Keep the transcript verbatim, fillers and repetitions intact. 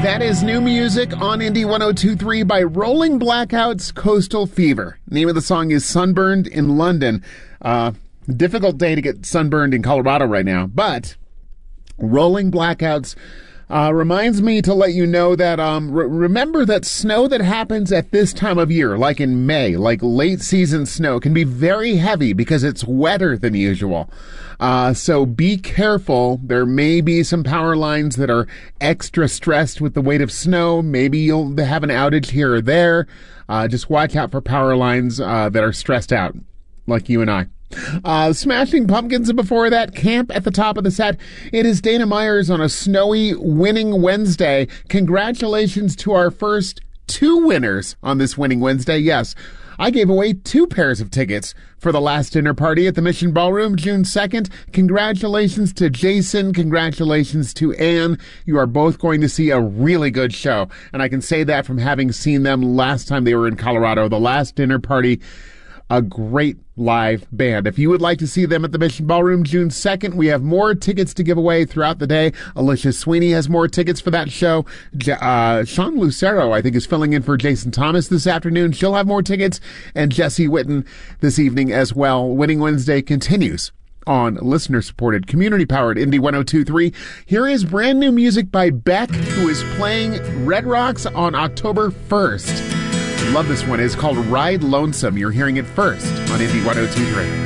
That is new music on Indie one oh two point three by Rolling Blackouts, Coastal Fever. The name of the song is Sunburned in London. Uh, difficult day to get sunburned in Colorado right now, but Rolling Blackouts uh, reminds me to let you know that um, re- remember that snow that happens at this time of year, like in May, like late season snow, can be very heavy because it's wetter than usual. Uh, so be careful. There may be some power lines that are extra stressed with the weight of snow. Maybe you'll have an outage here or there. Uh, just watch out for power lines uh, that are stressed out, like you and I. Uh, Smashing Pumpkins, and before that, Camp at the top of the set. It is Dana Myers on a snowy winning Wednesday. Congratulations to our first two winners on this winning Wednesday. Yes, I gave away two pairs of tickets for the last dinner party at the Mission Ballroom, June second. Congratulations to Jason. Congratulations to Anne. You are both going to see a really good show. And I can say that from having seen them last time they were in Colorado, the last dinner party. A great live band. If you would like to see them at the Mission Ballroom June second, we have more tickets to give away throughout the day. Alicia Sweeney has more tickets for that show. Uh, Sean Lucero, I think, is filling in for Jason Thomas this afternoon. She'll have more tickets. And Jesse Witten this evening as well. Winning Wednesday continues on listener-supported, community-powered Indie one oh two point three. Here is brand new music by Beck, who is playing Red Rocks on October first. Love this one. It's called Ride Lonesome. You're hearing it first on Indie one oh two point three.